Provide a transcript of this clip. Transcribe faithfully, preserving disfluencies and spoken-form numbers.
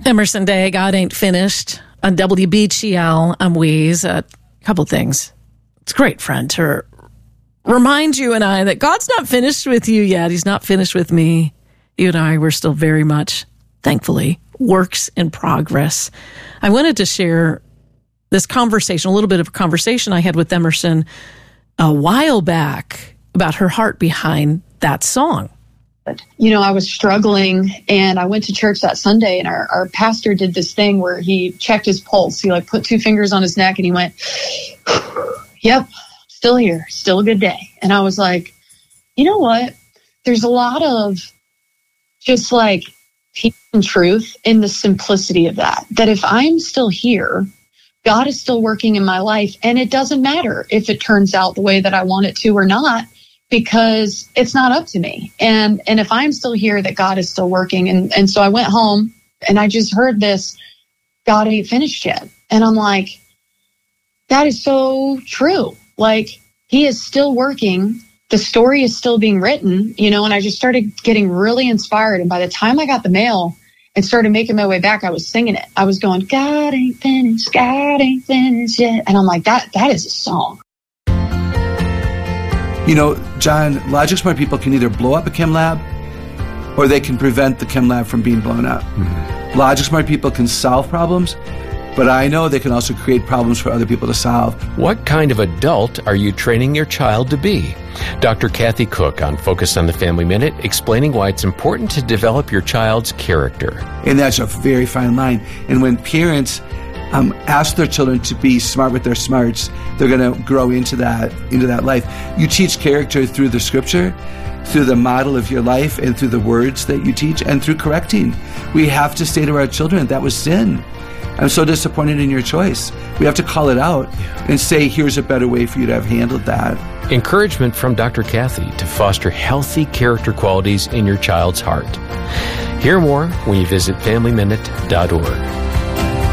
Emerson Day, God Ain't Finished on W B G L. I'm Weeze. A couple things. It's great, friend, to remind you and I that God's not finished with you yet. He's not finished with me. You and I, we're still very much, thankfully, works in progress. I wanted to share this conversation, a little bit of a conversation I had with Emerson a while back about her heart behind that song. You know, I was struggling, and I went to church that Sunday, and our, our pastor did this thing where he checked his pulse. He like put two fingers on his neck, and he went, yep, still here, still a good day. And I was like, you know what? There's a lot of just like peace and truth in the simplicity of that, that if I'm still here, God is still working in my life, and it doesn't matter if it turns out the way that I want it to or not, because it's not up to me. And and if I'm still here, that God is still working. And, and so I went home and I just heard this, God ain't finished yet. And I'm like, that is so true. Like, he is still working. The story is still being written, you know, and I just started getting really inspired. And by the time I got the mail and started making my way back, I was singing it. I was going, God ain't finished, God ain't finished yet. And I'm like, that that is a song. You know, John, logic smart people can either blow up a chem lab or they can prevent the chem lab from being blown up. Mm-hmm. Logic smart people can solve problems, but I know they can also create problems for other people to solve. What kind of adult are you training your child to be? Doctor Kathy Cook on Focus on the Family Minute, explaining why it's important to develop your child's character. And that's a very fine line. And when parents Um, ask their children to be smart with their smarts, they're going to grow into that into that life. You teach character through the scripture, through the model of your life, and through the words that you teach, and through correcting. We have to say to our children, that was sin. I'm so disappointed in your choice. We have to call it out and say, here's a better way for you to have handled that. Encouragement from Doctor Kathy to foster healthy character qualities in your child's heart. Hear more when you visit family minute dot org.